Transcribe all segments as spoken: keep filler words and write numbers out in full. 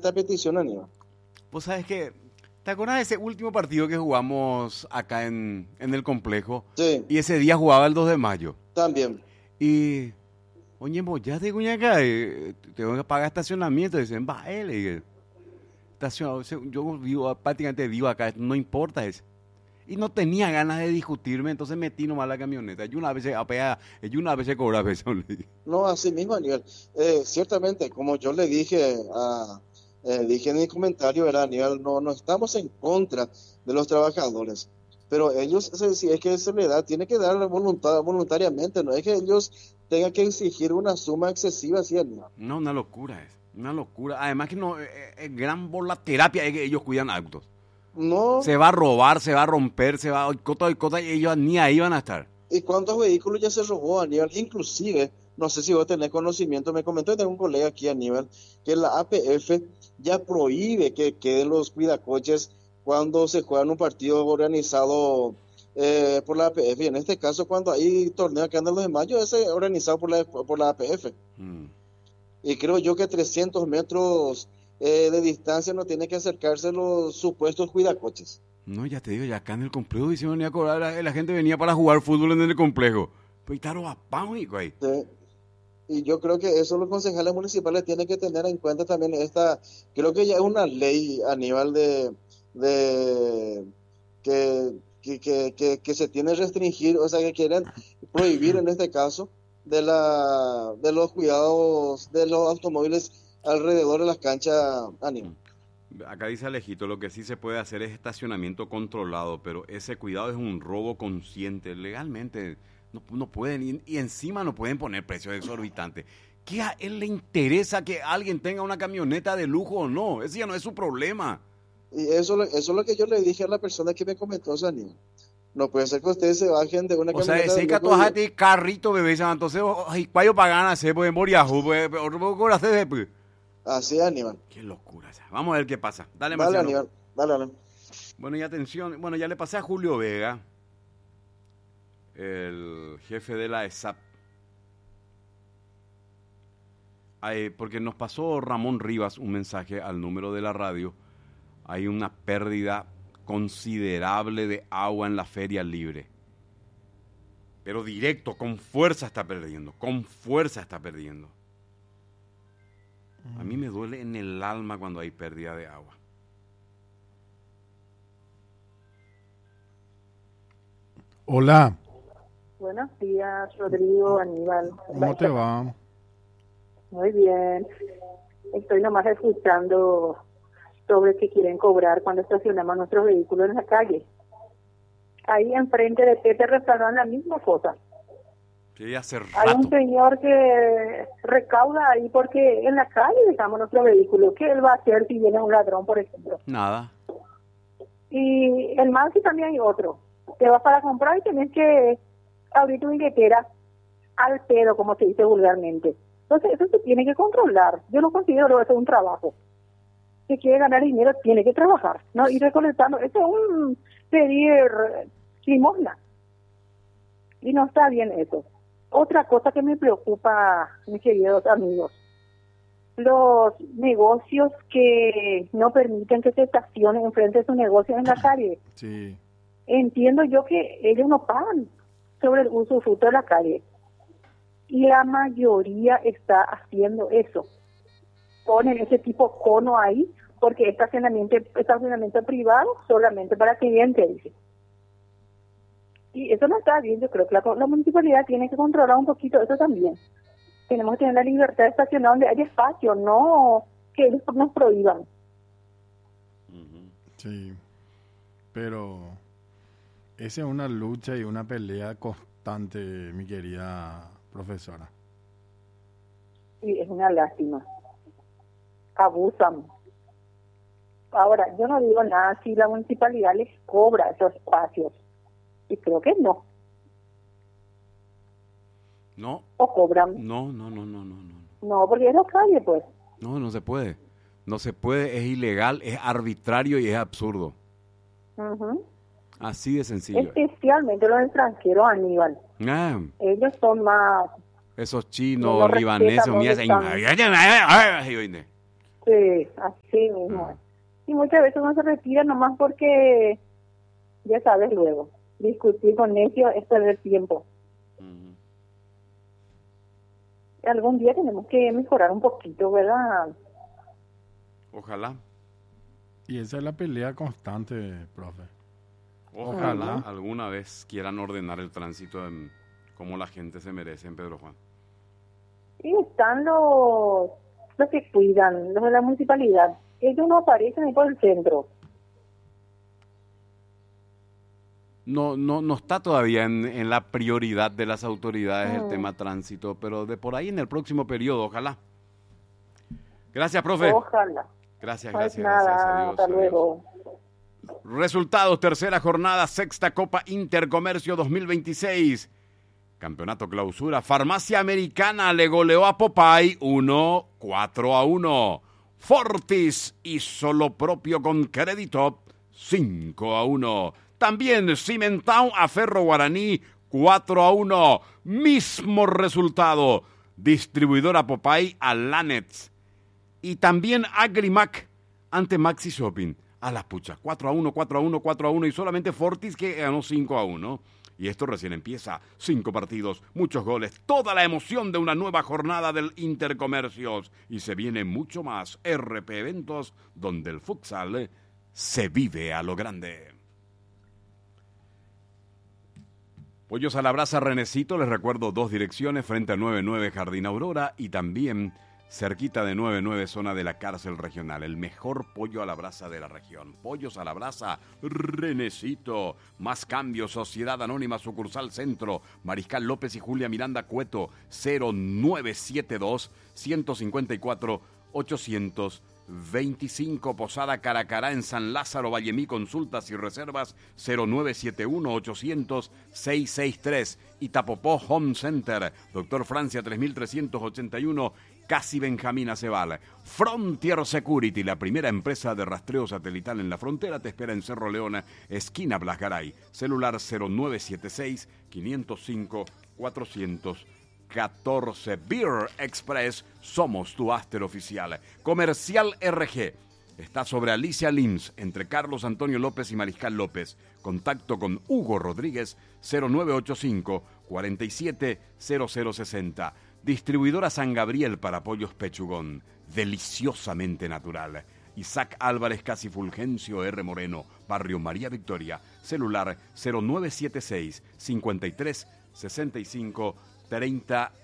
esta petición, Aníbal. Pues sabes que, ¿te acuerdas de ese último partido que jugamos acá en, en el complejo? Sí. Y ese día jugaba el dos de mayo. También. Y, oye, vos ya te acá, eh, tengo que pagar estacionamiento. Dicen, va, él. Eh, estacion... Yo vivo, prácticamente vivo acá, no importa eso. Y no tenía ganas de discutirme, entonces metí nomás la camioneta. Yo una vez apea, yo una vez cobra peso. No, así mismo, Aníbal. Eh, ciertamente, como yo le dije a, eh, dije en mi comentario, era Aníbal, no, no estamos en contra de los trabajadores, pero ellos, si es que se le da, tiene que dar voluntad, voluntariamente, no es que ellos tengan que exigir una suma excesiva, así, Aníbal. No, una locura es, una locura. Además que no, es, es gran volaterapia es que ellos cuidan autos. No. Se va a robar, se va a romper, se va a cota y cota y ellos ni ahí van a estar. ¿Y cuántos vehículos ya se robó, Aníbal? Inclusive, no sé si vos tenés conocimiento, me comentó, tengo un colega aquí, Aníbal, que la A P F ya prohíbe que queden los cuidacoches cuando se juega en un partido organizado eh, por la A P F. Y en este caso, cuando hay torneo que andan los de mayo, es organizado por la, por la A P F. Mm. Y creo yo que trescientos metros eh, de distancia no tiene que acercarse los supuestos cuidacoches. No, ya te digo, ya acá en el complejo y se venía a cobrar, la, la gente venía para jugar fútbol en el complejo. Pues está robapado, hijo ahí. Sí. Y yo creo que eso los concejales municipales tienen que tener en cuenta también esta, creo que ya es una ley, Aníbal, de, de que, que, que, que, que se tiene que restringir, o sea, que quieren prohibir en este caso de la de los cuidados de los automóviles alrededor de las canchas, Aníbal. Acá dice Alejito, lo que sí se puede hacer es estacionamiento controlado, pero ese cuidado es un robo consciente. Legalmente no, no pueden, y, y encima no pueden poner precios exorbitantes. ¿Qué a él le interesa que alguien tenga una camioneta de lujo o no? Ese ya no es su problema. Y eso, eso es lo que yo le dije a la persona que me comentó, Aníbal. No puede ser que ustedes se bajen de una o camioneta sea, ese de lujo. O sea, ese carrito, bebé, entonces, ¿cuál pagan a hacer? Pues moriajú, pues, ¿por hacer después? Así, Aníbal. Qué locura. Vamos a ver qué pasa. Dale, Dale, Marciano. Aníbal. Dale, dale. Bueno, y atención. Bueno, ya le pasé a Julio Vega, el jefe de la E S A P. Ay, porque nos pasó Ramón Rivas un mensaje al número de la radio. Hay una pérdida considerable de agua en la feria libre. Pero directo, con fuerza está perdiendo. Con fuerza está perdiendo. A mí me duele en el alma cuando hay pérdida de agua. Hola. Buenos días, Rodrigo, Aníbal. ¿Cómo te va? Muy bien. Estoy nomás escuchando sobre que quieren cobrar cuando estacionamos nuestros vehículos en la calle. Ahí enfrente de Pepe Restaurant la misma cosa. Sí, hace rato. Hay un señor que recauda ahí porque en la calle dejamos nuestro vehículo. ¿Qué él va a hacer si viene un ladrón, por ejemplo? Nada. Y el Mansi también hay otro. Te vas para comprar y tenés que abrir tu billetera al pedo, como se dice vulgarmente. Entonces eso se tiene que controlar. Yo no considero eso un trabajo. Si quiere ganar dinero, tiene que trabajar, ¿no? Ir recolectando. Eso es un pedir limosna. Y no está bien eso. Otra cosa que me preocupa, mis queridos amigos, los negocios que no permiten que se estacionen enfrente de sus negocios en la calle. Sí. Entiendo yo que ellos no pagan sobre el uso fruto de la calle. Y la mayoría está haciendo eso. Ponen ese tipo cono ahí porque estacionamiento, estacionamiento privado solamente para clientes, dice. Y eso no está bien. Yo creo que la, la municipalidad tiene que controlar un poquito eso también. Tenemos que tener la libertad de estacionar donde hay espacio, no que ellos nos prohíban. Sí, pero esa es una lucha y una pelea constante, mi querida profesora. Sí, es una lástima. Abusan. Ahora, yo no digo nada si la municipalidad les cobra esos espacios. Y creo que no. No. ¿O cobran? No, no, no, no, no, no. No, porque es la calle, pues. No, no se puede. No se puede, es ilegal, es arbitrario y es absurdo. Uh-huh. Así de sencillo. Especialmente los extranjeros, Aníbal. Ah, Ellos son más... esos chinos, no libaneses, respetan, mías, ¿dónde Sí, así mismo es. Y muchas veces uno se retira nomás porque, ya sabes luego, discutir con necios es perder tiempo. Ujú. Algún día tenemos que mejorar un poquito, ¿verdad? Ojalá, Y esa es la pelea constante, profe. ojalá Ojalá. alguna vez quieran ordenar el tránsito en, como la gente se merece en Pedro Juan. Y están los, los que cuidan, los de la municipalidad. Ellos no aparecen ahí por el centro. No, no, no está todavía en, en la prioridad de las autoridades el Mm. tema tránsito, pero de por ahí en el próximo periodo, ojalá. Gracias, profe. Ojalá. Gracias, No es gracias, gracias. nada, Adiós, hasta adiós. luego. Resultados, tercera jornada, sexta Copa Intercomercio dos mil veintiséis. Campeonato Clausura. Farmacia Americana le goleó a Popeye uno cuatro a uno. Fortis hizo lo propio con Creditop cinco a uno. También Cimentao a Ferro Guaraní cuatro a uno. Mismo resultado. Distribuidora Popeye a Lanets. Y también Agrimac ante Maxi Shopping. A las puchas. cuatro a uno, cuatro a uno, cuatro a uno. Y solamente Fortis que ganó cinco a uno. Y esto recién empieza. Cinco partidos, muchos goles. Toda la emoción de una nueva jornada del Intercomercios. Y se viene mucho más. R P Eventos, donde el futsal se vive a lo grande. Pollos a la Brasa Renecito, les recuerdo dos direcciones, frente a noventa y nueve Jardín Aurora y también cerquita de noventa y nueve zona de la cárcel regional. El mejor pollo a la brasa de la región. Pollos a la Brasa Renecito. Más cambios, Sociedad Anónima Sucursal Centro, Mariscal López y Julia Miranda Cueto, cero nueve siete dos, uno cinco cuatro, ocho dos cinco. Posada Caracará en San Lázaro, Vallemí, consultas y reservas cero nueve siete uno, ochocientos, seiscientos sesenta y tres. Itapopó Home Center, Doctor Francia tres mil trescientos ochenta y uno, casi Benjamín Aceval. Frontier Security, la primera empresa de rastreo satelital en la frontera, te espera en Cerro Leona, esquina Blasgaray. Celular cero nueve siete seis, cinco cero cinco, cuatrocientos catorce. Beer Express, somos tu after oficial. Comercial R G, está sobre Alicia Lins, entre Carlos Antonio López y Mariscal López. Contacto con Hugo Rodríguez, cero nueve ocho cinco, cuarenta y siete, cero cero sesenta. Distribuidora San Gabriel para pollos Pechugón, deliciosamente natural. Isaac Álvarez Casi Fulgencio R. Moreno, Barrio María Victoria. Celular cero nueve siete seis, cincuenta y tres, sesenta y cinco, treinta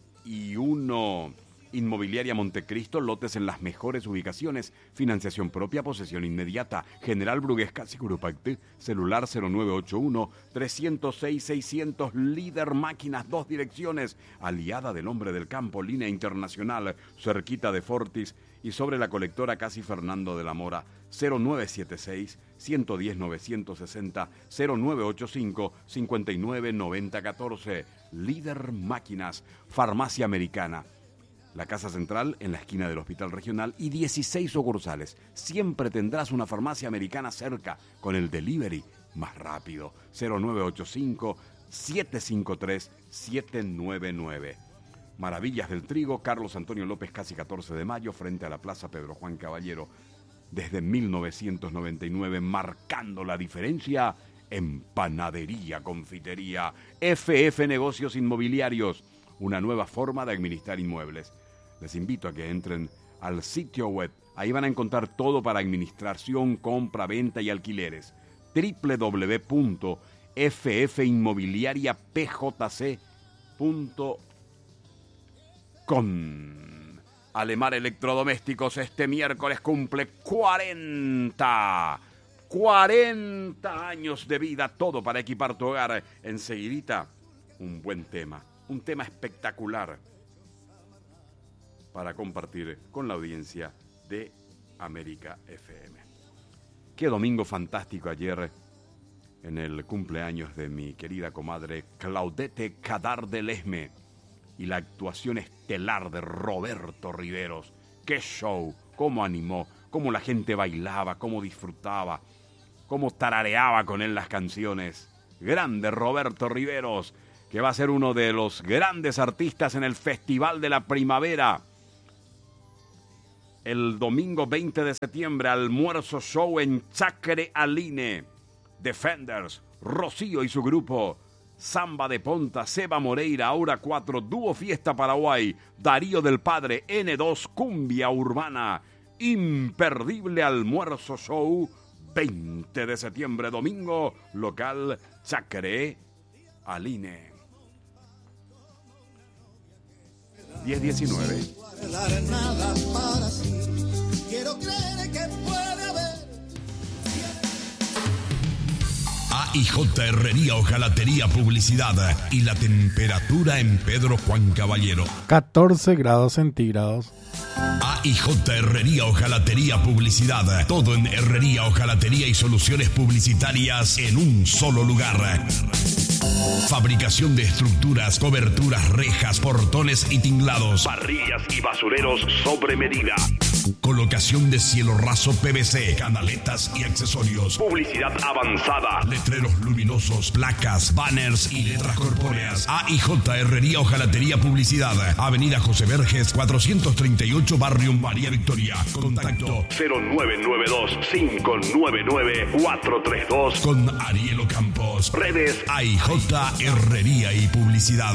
y uno. Inmobiliaria Montecristo, lotes en las mejores ubicaciones, financiación propia, posesión inmediata. General Brugués Casi Curupacte, celular cero nueve ocho uno, trescientos seis, seiscientos. Líder Máquinas, dos direcciones. Aliada del Hombre del Campo, línea internacional, cerquita de Fortis y sobre la colectora Casi Fernando de la Mora, cero nueve siete seis, uno uno cero, nueve sesenta, cero nueve ocho cinco, cincuenta y nueve, noventa catorce. Líder Máquinas. Farmacia Americana, la Casa Central en la esquina del Hospital Regional y dieciséis sucursales. Siempre tendrás una farmacia americana cerca con el delivery más rápido. cero nueve ocho cinco, siete cinco tres, siete nueve nueve. Maravillas del Trigo, Carlos Antonio López, casi catorce de mayo, frente a la Plaza Pedro Juan Caballero. Desde mil novecientos noventa y nueve, marcando la diferencia en panadería, confitería. F F Negocios Inmobiliarios, una nueva forma de administrar inmuebles. Les invito a que entren al sitio web. Ahí van a encontrar todo para administración, compra, venta y alquileres. doble u doble u doble u punto f f inmobiliaria p j c punto com. Alemar Electrodomésticos este miércoles cumple cuarenta. cuarenta años de vida, todo para equipar tu hogar. Enseguidita, un buen tema. Un tema espectacular para compartir con la audiencia de América F M. Qué domingo fantástico ayer en el cumpleaños de mi querida comadre Claudette Cadar de Lesme y la actuación estelar de Roberto Riveros. Qué show, cómo animó, cómo la gente bailaba, cómo disfrutaba, cómo tarareaba con él las canciones. Grande Roberto Riveros, que va a ser uno de los grandes artistas en el Festival de la Primavera El domingo veinte de septiembre, almuerzo show en Chacre Aline. Defenders, Rocío y su grupo. Samba de Ponta, Seba Moreira, Aura cuatro, Dúo Fiesta Paraguay, Darío del Padre, ene dos, Cumbia Urbana. Imperdible almuerzo show, veinte de septiembre, domingo, local Chacre Aline. diez diecinueve. Nada para sí. Quiero creer que puede haber. A I J Herrería Hojalatería Publicidad y la temperatura en Pedro Juan Caballero. catorce grados centígrados. A I J Herrería Hojalatería Publicidad. Todo en herrería, hojalatería y soluciones publicitarias en un solo lugar. Fabricación de estructuras, coberturas, rejas, portones y tinglados. Parrillas y basureros sobre medida. Colocación de cielo raso P V C, canaletas y accesorios. Publicidad avanzada. Letreros luminosos, placas, banners y letras corpóreas. A I J Herrería Hojalatería Publicidad. Avenida José Verges, cuatrocientos treinta y ocho, Barrio María Victoria. Contacto cero nueve nueve dos, cinco nueve nueve, cuatro tres dos con Ariel Ocampos. Redes A I J Herrería y Publicidad.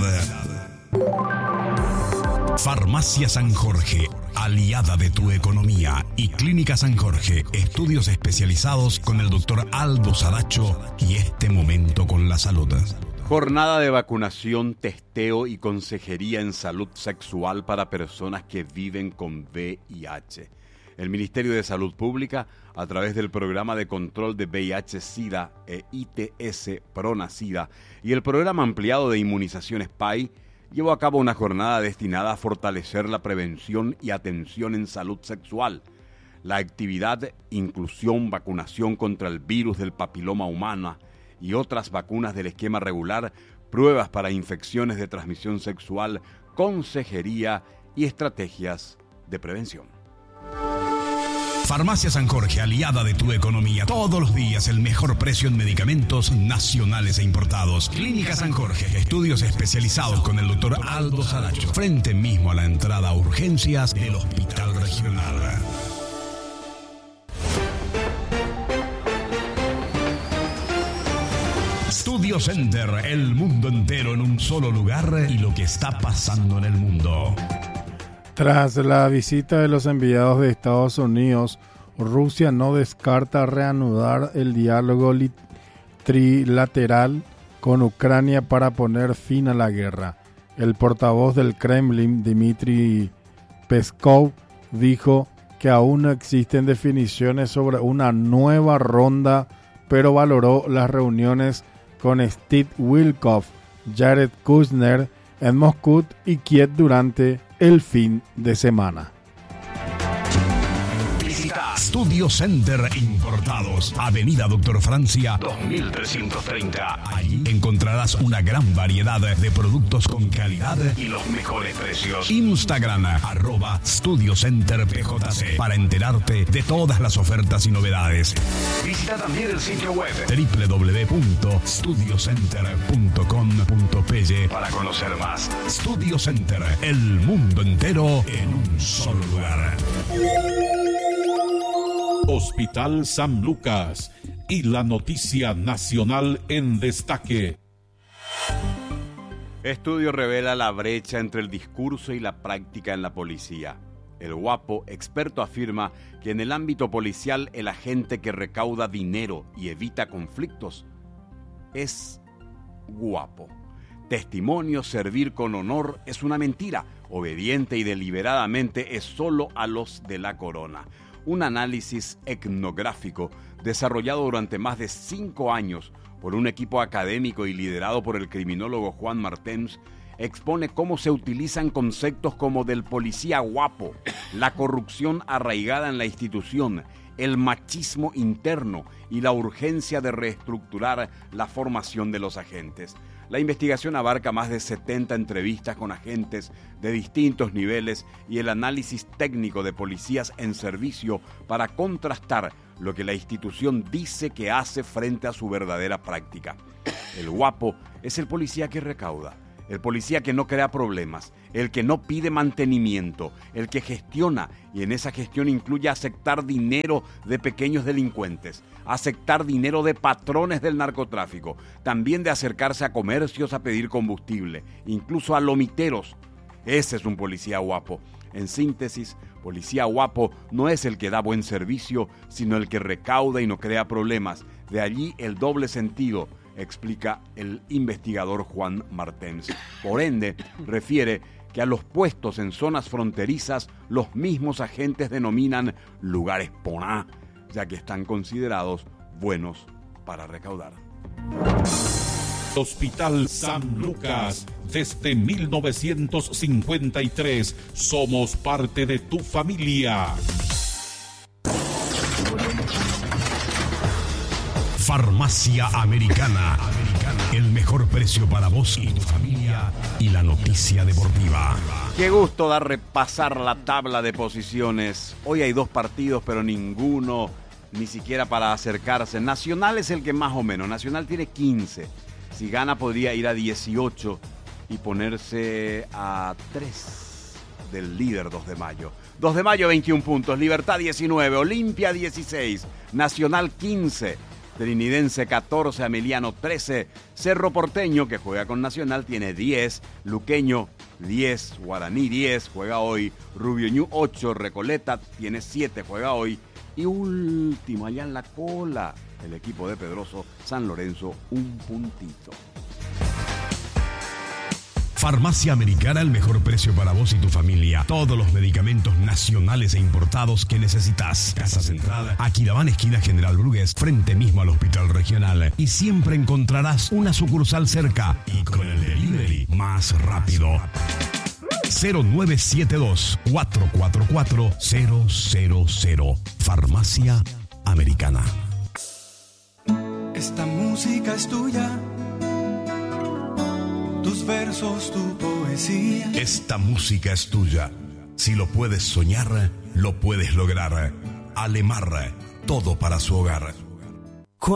Farmacia San Jorge, aliada de tu economía, y Clínica San Jorge, estudios especializados con el doctor Aldo Sadacho y este momento con la salud. Jornada de vacunación, testeo y consejería en salud sexual para personas que viven con V I H. El Ministerio de Salud Pública, a través del Programa de Control de V I H-Sida e I T S Pronacida y el Programa Ampliado de Inmunizaciones P A I, llevó a cabo una jornada destinada a fortalecer la prevención y atención en salud sexual. La actividad, inclusión, vacunación contra el virus del papiloma humano y otras vacunas del esquema regular, pruebas para infecciones de transmisión sexual, consejería y estrategias de prevención. Farmacia San Jorge, aliada de tu economía. Todos los días el mejor precio en medicamentos nacionales e importados. Clínica San Jorge, estudios especializados con el doctor Aldo Sadacho. Frente mismo a la entrada a urgencias del Hospital Regional. Studio Center, el mundo entero en un solo lugar y lo que está pasando en el mundo. Tras la visita de los enviados de Estados Unidos, Rusia no descarta reanudar el diálogo trilateral con Ucrania para poner fin a la guerra. El portavoz del Kremlin, Dmitry Peskov, dijo que aún no existen definiciones sobre una nueva ronda, pero valoró las reuniones con Steve Witkoff, Jared Kushner en Moscú y Kiev durante el fin de semana. Visita Studio Center Importados, Avenida Doctor Francia dos mil trescientos treinta. Allí encontrarás una gran variedad de productos con calidad y los mejores precios. Instagram, arroba Studio Center P J C, para enterarte de todas las ofertas y novedades. Visita también el sitio web doble u doble u doble u punto studio center punto com punto p y para conocer más. Studio Center, el mundo entero en un solo lugar. Hospital San Lucas y la noticia nacional en destaque. Estudio revela la brecha entre el discurso y la práctica en la policía. El Guapo, experto, afirma que en el ámbito policial el agente que recauda dinero y evita conflictos es guapo. Testimonio, servir con honor es una mentira. Obediente y deliberadamente es solo a los de la corona. Un análisis etnográfico desarrollado durante más de cinco años por un equipo académico y liderado por el criminólogo Juan Martens expone cómo se utilizan conceptos como del policía guapo, la corrupción arraigada en la institución, el machismo interno y la urgencia de reestructurar la formación de los agentes. La investigación abarca más de setenta entrevistas con agentes de distintos niveles y el análisis técnico de policías en servicio para contrastar lo que la institución dice que hace frente a su verdadera práctica. El guapo es el policía que recauda, El policía que no crea problemas, el que no pide mantenimiento, el que gestiona, y en esa gestión incluye aceptar dinero de pequeños delincuentes, aceptar dinero de patrones del narcotráfico, también de acercarse a comercios a pedir combustible, incluso a lomiteros. Ese es un policía guapo. En síntesis, policía guapo no es el que da buen servicio, sino el que recauda y no crea problemas. De allí el doble sentido, explica el investigador Juan Martens. Por ende, refiere que a los puestos en zonas fronterizas los mismos agentes denominan lugares poná, ya que están considerados buenos para recaudar. Hospital San Lucas, desde mil novecientos cincuenta y tres, somos parte de tu familia. Farmacia Americana. El mejor precio para vos y tu familia. Y la noticia deportiva. Qué gusto dar repasar la tabla de posiciones. Hoy hay dos partidos, pero ninguno, ni siquiera para acercarse. Nacional es el que más o menos. Nacional tiene quince. Si gana podría ir a dieciocho y ponerse a tres del líder dos de mayo. dos de mayo veintiún puntos, Libertad diecinueve, Olimpia dieciséis, Nacional quince, Trinidense catorce, Ameliano trece, Cerro Porteño, que juega con Nacional, tiene diez, Luqueño diez, Guaraní diez, juega hoy, Rubio Ñu ocho, Recoleta tiene siete, juega hoy, y último allá en la cola, el equipo de Pedroso, San Lorenzo, un puntito. Farmacia Americana, el mejor precio para vos y tu familia. Todos los medicamentos nacionales e importados que necesitas. Casa Central, Aquidabán, esquina General Brugués, frente mismo al Hospital Regional. Y siempre encontrarás una sucursal cerca. Y con el delivery más rápido. cero nueve siete dos, cuatro cuatro cuatro, cero cero cero. Farmacia Americana. Esta música es tuya. Tus versos, tu poesía. Esta música es tuya. Si lo puedes soñar, lo puedes lograr. Alemar, todo para su hogar.